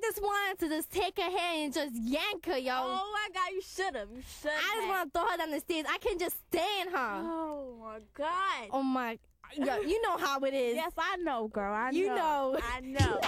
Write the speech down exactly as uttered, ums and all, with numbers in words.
just wanted to just take her hand and just yank her, yo. Oh my God, you should have. You should have. I just want to throw her down the stairs. I can just stand her. Oh my God. Oh my, yo, you know how it is. Yes, I know, girl. I You know. know. I know.